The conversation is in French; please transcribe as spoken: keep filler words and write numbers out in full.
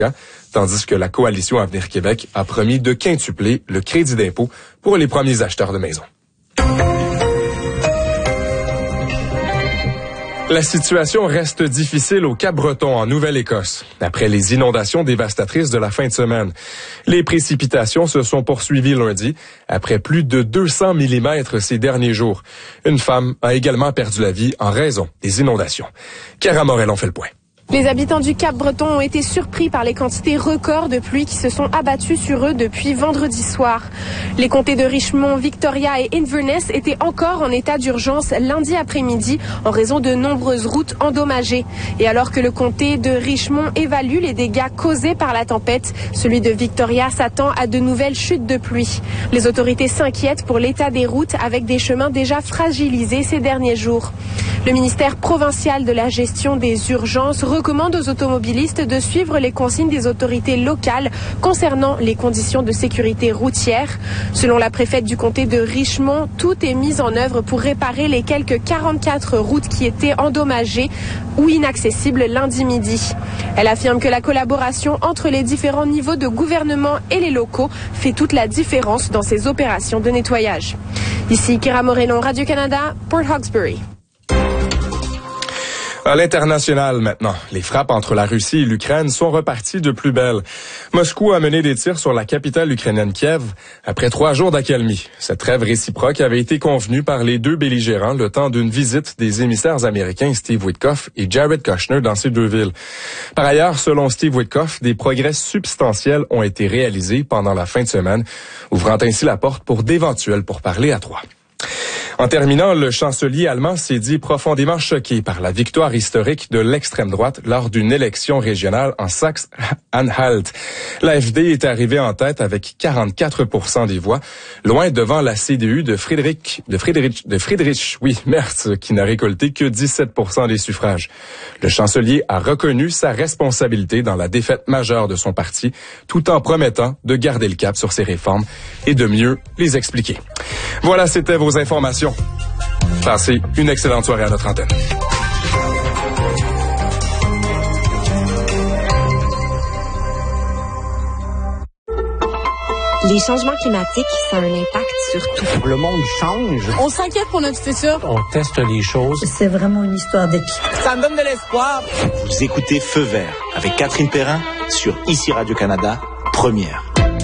tandis que la Coalition Avenir Québec a promis de quintupler le crédit d'impôt pour les premiers acheteurs de maisons. La situation reste difficile au Cap-Breton, en Nouvelle-Écosse, après les inondations dévastatrices de la fin de semaine. Les précipitations se sont poursuivies lundi, après plus de deux cents millimètres ces derniers jours. Une femme a également perdu la vie en raison des inondations. Cara Morel en fait le point. Les habitants du Cap-Breton ont été surpris par les quantités records de pluie qui se sont abattues sur eux depuis vendredi soir. Les comtés de Richmond, Victoria et Inverness étaient encore en état d'urgence lundi après-midi en raison de nombreuses routes endommagées. Et alors que le comté de Richmond évalue les dégâts causés par la tempête, celui de Victoria s'attend à de nouvelles chutes de pluie. Les autorités s'inquiètent pour l'état des routes avec des chemins déjà fragilisés ces derniers jours. Le ministère provincial de la gestion des urgences recommande aux automobilistes de suivre les consignes des autorités locales concernant les conditions de sécurité routière. Selon la préfète du comté de Richmond, tout est mis en œuvre pour réparer les quelques quarante-quatre routes qui étaient endommagées ou inaccessibles lundi midi. Elle affirme que la collaboration entre les différents niveaux de gouvernement et les locaux fait toute la différence dans ces opérations de nettoyage. Ici Kira Moreno, Radio-Canada, Port Hawkesbury. À l'international maintenant, les frappes entre la Russie et l'Ukraine sont reparties de plus belle. Moscou a mené des tirs sur la capitale ukrainienne Kiev après trois jours d'accalmie. Cette trêve réciproque avait été convenue par les deux belligérants le temps d'une visite des émissaires américains Steve Witkoff et Jared Kushner dans ces deux villes. Par ailleurs, selon Steve Witkoff, des progrès substantiels ont été réalisés pendant la fin de semaine, ouvrant ainsi la porte pour d'éventuels pourparlers à trois. En terminant, le chancelier allemand s'est dit profondément choqué par la victoire historique de l'extrême droite lors d'une élection régionale en Saxe-Anhalt. L'A F D est arrivé en tête avec quarante-quatre pour cent des voix, loin devant la C D U de Friedrich, de Friedrich, de Friedrich, oui, Merz, qui n'a récolté que dix-sept pour cent des suffrages. Le chancelier a reconnu sa responsabilité dans la défaite majeure de son parti, tout en promettant de garder le cap sur ses réformes et de mieux les expliquer. Voilà, c'était vos informations. Passez une excellente soirée à notre antenne. Les changements climatiques, ça a un impact sur tout. Le monde change. On s'inquiète pour notre futur. On teste les choses. C'est vraiment une histoire d'équipe. Ça me donne de l'espoir. Vous écoutez Feu vert avec Catherine Perrin sur Ici Radio-Canada, première.